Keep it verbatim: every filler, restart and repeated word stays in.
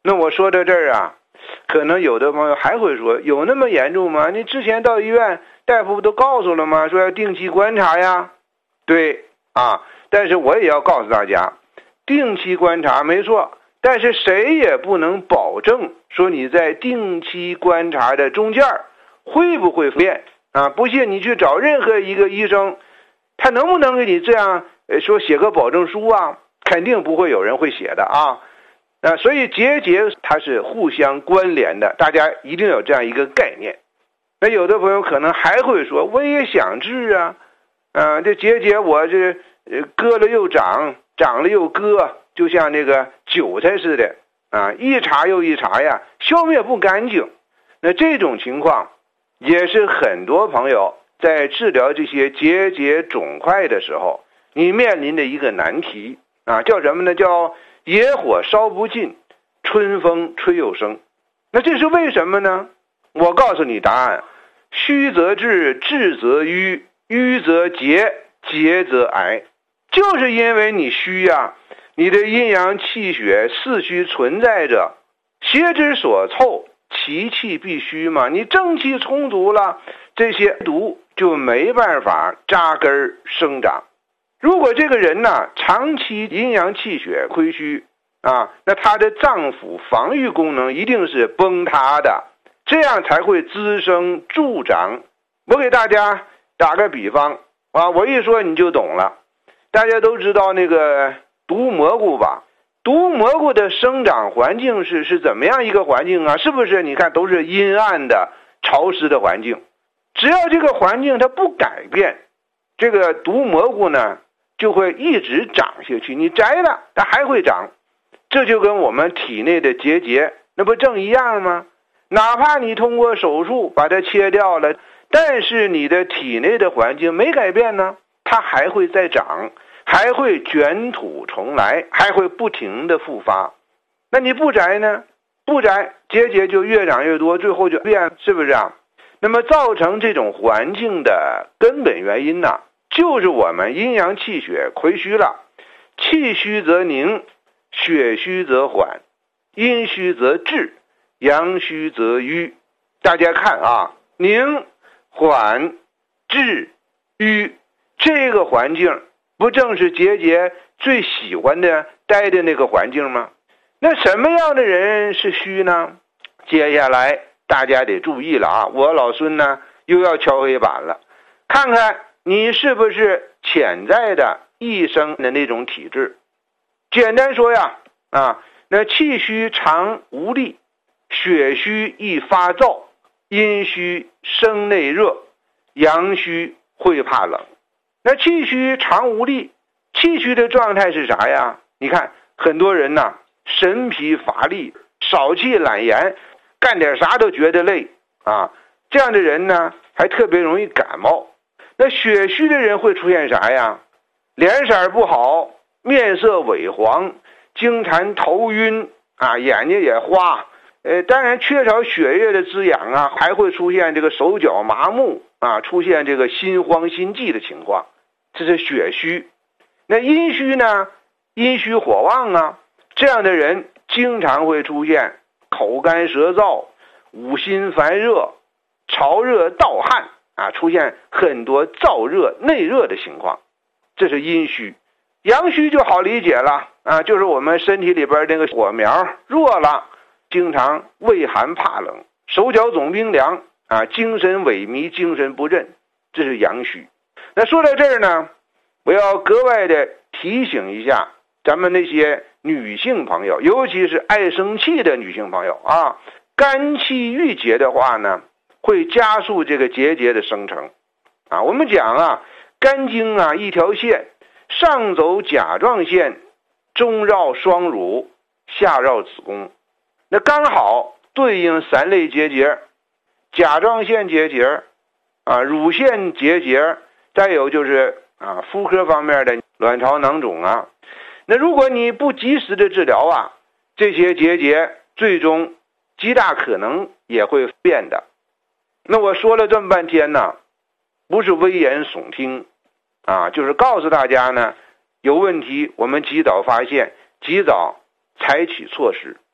那我说到这儿啊，可能有的朋友还会说，有那么严重吗？你之前到医院大夫不都告诉了吗？说要定期观察呀。对啊，但是我也要告诉大家，定期观察没错，但是谁也不能保证说你在定期观察的中间会不会变啊？不信你去找任何一个医生，他能不能给你这样说写个保证书啊？肯定不会有人会写的啊。啊，所以结节它是互相关联的，大家一定有这样一个概念。那有的朋友可能还会说，我也想治啊，啊，这结节我这割了又长，长了又割，就像那个韭菜似的啊，一茬又一茬呀，消灭不干净。那这种情况也是很多朋友在治疗这些结节肿块的时候，你面临的一个难题啊，叫什么呢？叫野火烧不尽，春风吹又生。那这是为什么呢？我告诉你答案，虚则滞，滞则瘀，瘀则结，结则癌。就是因为你虚呀、啊，你的阴阳气血四虚存在着，邪之所凑，其气必虚嘛。你正气充足了，这些毒就没办法扎根生长。如果这个人呢，长期阴阳气血亏虚啊，那他的脏腑防御功能一定是崩塌的，这样才会滋生助长。我给大家打个比方啊，我一说你就懂了。大家都知道那个毒蘑菇吧？毒蘑菇的生长环境是是怎么样一个环境啊？是不是你看都是阴暗的潮湿的环境？只要这个环境它不改变，这个毒蘑菇呢就会一直长下去，你摘了它还会长。这就跟我们体内的结节那不正一样吗？哪怕你通过手术把它切掉了，但是你的体内的环境没改变呢，它还会再长，还会卷土重来，还会不停的复发。那你不摘呢？不摘，结节就越长越多，最后就变，是不是啊？那么造成这种环境的根本原因呢，就是我们阴阳气血亏虚了。气虚则凝，血虚则缓，阴虚则滞，阳虚则瘀。大家看啊，凝、缓、滞、瘀，这个环境不正是结节最喜欢的待的那个环境吗？那什么样的人是虚呢？接下来大家得注意了啊，我老孙呢又要敲黑板了，看看你是不是潜在的一生的那种体质。简单说呀，啊，那气虚常无力，血虚易发燥，阴虚生内热，阳虚会怕冷。那气虚常无力，气虚的状态是啥呀？你看很多人呢，神疲乏力，少气懒言，干点啥都觉得累啊。这样的人呢，还特别容易感冒。那血虚的人会出现啥呀？脸色不好，面色萎黄，经常头晕啊，眼睛也花。呃，当然缺少血液的滋养啊，还会出现这个手脚麻木啊，出现这个心慌心悸的情况。这是血虚。那阴虚呢？阴虚火旺啊，这样的人经常会出现口干舌燥、五心烦热、潮热盗汗啊，出现很多燥热内热的情况。这是阴虚。阳虚就好理解了啊，就是我们身体里边那个火苗弱了，经常畏寒怕冷，手脚总冰凉啊，精神萎靡，精神不振，这是阳虚。那说到这儿呢，我要格外的提醒一下咱们那些女性朋友，尤其是爱生气的女性朋友啊，肝气郁结的话呢，会加速这个结节的生成啊。我们讲啊，肝经啊一条线，上走甲状腺，中绕双乳，下绕子宫，那刚好对应三类结节：甲状腺结节啊，乳腺结节，再有就是啊妇科方面的卵巢囊肿啊。那如果你不及时的治疗啊，这些结节最终极大可能也会变的。那我说了这么半天呢，不是危言耸听啊，就是告诉大家呢，有问题我们及早发现，及早采取措施。